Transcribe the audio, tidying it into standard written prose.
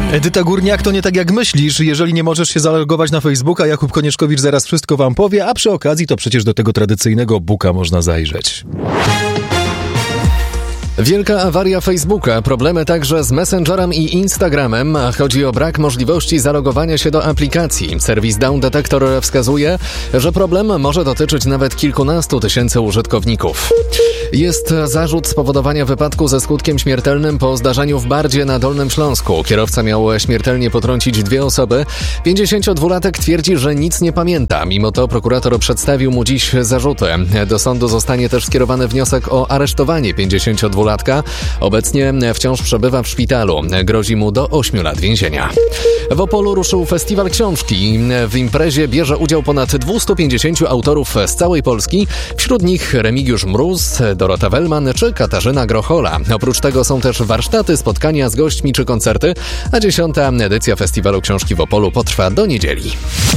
Edyta Górniak, to nie tak jak myślisz. Jeżeli nie możesz się zalogować na Facebooka, Jakub Konieczkowicz zaraz wszystko wam powie, a przy okazji to przecież do tego tradycyjnego booka można zajrzeć. Wielka awaria Facebooka, problemy także z Messengerem i Instagramem, a chodzi o brak możliwości zalogowania się do aplikacji. Serwis Down Detector wskazuje, że problem może dotyczyć nawet kilkunastu tysięcy użytkowników. Jest zarzut spowodowania wypadku ze skutkiem śmiertelnym po zdarzeniu w Bardzie na Dolnym Śląsku. Kierowca miał śmiertelnie potrącić 2 osoby. 52-latek twierdzi, że nic nie pamięta. Mimo to prokurator przedstawił mu dziś zarzuty. Do sądu zostanie też skierowany wniosek o aresztowanie 52-latka. Obecnie wciąż przebywa w szpitalu. Grozi mu do 8 lat więzienia. W Opolu ruszył festiwal książki. W imprezie bierze udział ponad 250 autorów z całej Polski. Wśród nich Remigiusz Mróz, Dorota Wellman czy Katarzyna Grochola. Oprócz tego są też warsztaty, spotkania z gośćmi czy koncerty, a 10. edycja Festiwalu Książki w Opolu potrwa do niedzieli.